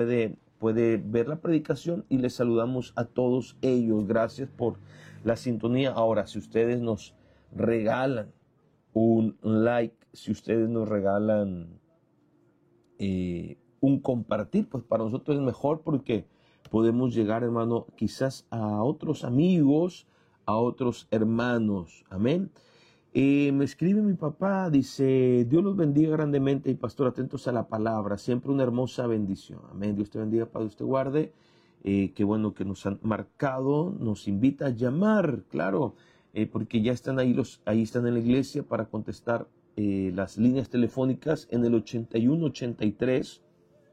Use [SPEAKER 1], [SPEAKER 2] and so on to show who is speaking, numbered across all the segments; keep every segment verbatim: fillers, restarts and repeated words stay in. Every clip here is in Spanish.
[SPEAKER 1] puede, puede ver la predicación y les saludamos a todos ellos. Gracias por la sintonía. Ahora, si ustedes nos regalan un like, si ustedes nos regalan eh, un compartir, pues para nosotros es mejor porque podemos llegar, hermano, quizás a otros amigos, a otros hermanos. Amén. Eh, me escribe mi papá, dice: Dios los bendiga grandemente y pastor, atentos a la palabra, siempre una hermosa bendición. Amén. Dios te bendiga, Padre, Dios te guarde. Eh, qué bueno que nos han marcado, nos invita a llamar, claro, eh, porque ya están ahí, los, ahí están en la iglesia para contestar eh, las líneas telefónicas en el ochenta y uno ochenta y tres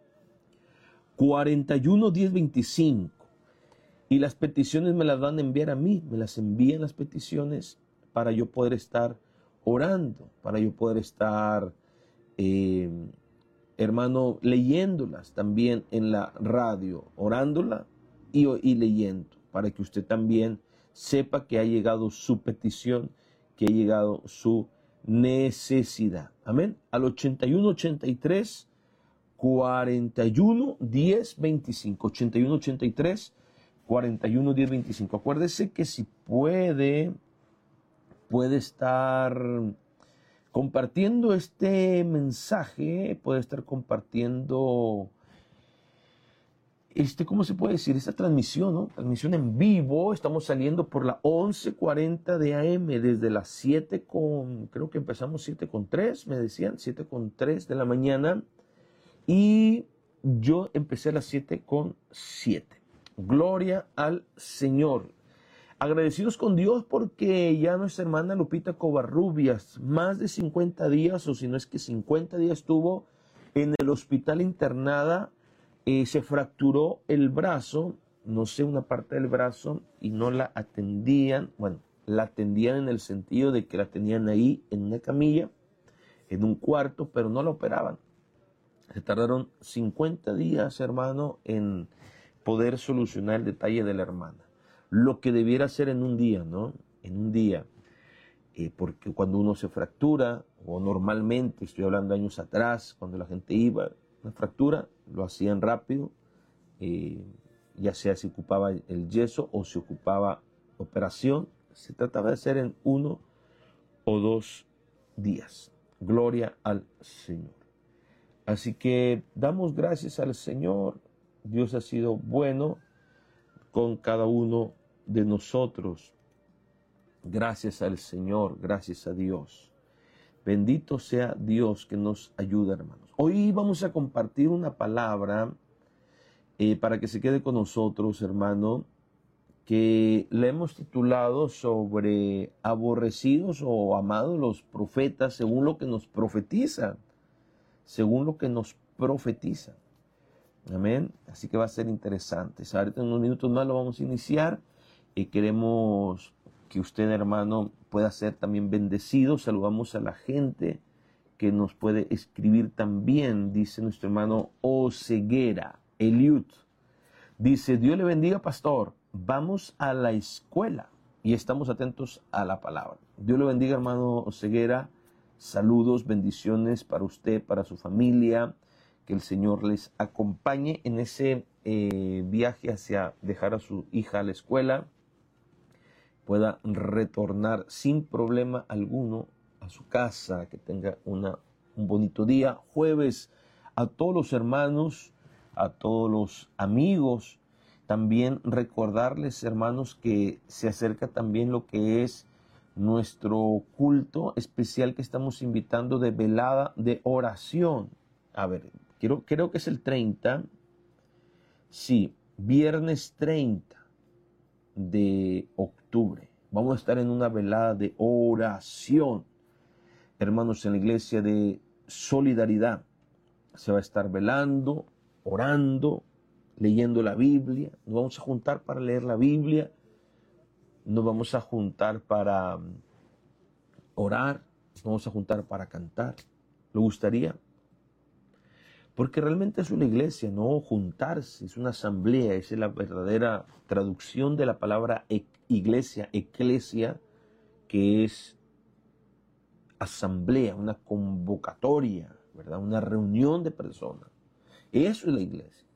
[SPEAKER 1] cuarenta y uno diez veinticinco. Y las peticiones me las van a enviar a mí, me las envían las peticiones para yo poder estar orando, para yo poder estar, eh, hermano, leyéndolas también en la radio, orándola y, y leyendo, para que usted también sepa que ha llegado su petición, que ha llegado su necesidad. Amén. Al ochenta y uno ochenta y tres cuarenta y uno diez veinticinco. ochenta y uno ochenta y tres cuarenta y uno diez veinticinco. Acuérdese que si puede, puede estar compartiendo este mensaje, puede estar compartiendo este, ¿cómo se puede decir? Esta transmisión, ¿no? Transmisión en vivo. Estamos saliendo por la once cuarenta de A M desde las siete con, creo que empezamos siete con tres, me decían, siete con tres de la mañana. Y yo empecé a las siete con siete. Gloria al Señor. Agradecidos con Dios porque ya nuestra hermana Lupita Covarrubias, más de cincuenta días, o si no es que cincuenta días estuvo en el hospital internada, eh, se fracturó el brazo, no sé, una parte del brazo, y no la atendían. Bueno, la atendían en el sentido de que la tenían ahí en una camilla, en un cuarto, pero no la operaban. Se tardaron cincuenta días, hermano, en poder solucionar el detalle de la hermana. Lo que debiera ser en un día, ¿no? En un día. Eh, porque cuando uno se fractura, o normalmente, estoy hablando años atrás, cuando la gente iba, una fractura, lo hacían rápido, eh, ya sea se ocupaba el yeso o se ocupaba operación, se trataba de hacer en uno o dos días. Gloria al Señor. Así que damos gracias al Señor. Dios ha sido bueno con cada uno de nosotros. Gracias al Señor, gracias a Dios. Bendito sea Dios que nos ayuda, hermanos. Hoy vamos a compartir una palabra eh, para que se quede con nosotros, hermano, que le hemos titulado sobre aborrecidos o amados los profetas según lo que nos profetizan. Según lo que nos profetiza. Amén. Así que va a ser interesante. Ahorita en unos minutos más lo vamos a iniciar. Y queremos que usted, hermano, pueda ser también bendecido. Saludamos a la gente que nos puede escribir también. Dice nuestro hermano Oseguera, Eliud. Dice: Dios le bendiga, pastor. Vamos a la escuela. Y estamos atentos a la palabra. Dios le bendiga, hermano Oseguera. Saludos, bendiciones para usted, para su familia, que el Señor les acompañe en ese eh, viaje hacia dejar a su hija a la escuela, pueda retornar sin problema alguno a su casa, que tenga una, un bonito día. Jueves, a todos los hermanos, a todos los amigos, también recordarles, hermanos, que se acerca también lo que es nuestro culto especial que estamos invitando de velada de oración. A ver, quiero, creo que es el treinta. Sí, viernes treinta de octubre. Vamos a estar en una velada de oración. Hermanos, en la iglesia de Solidaridad se va a estar velando, orando, leyendo la Biblia. Nos vamos a juntar para leer la Biblia. Nos vamos a juntar para orar, nos vamos a juntar para cantar. ¿Le gustaría? Porque realmente es una iglesia, no juntarse, es una asamblea, esa es la verdadera traducción de la palabra iglesia, eclesia, que es asamblea, una convocatoria, ¿verdad? Una reunión de personas. Eso es la iglesia.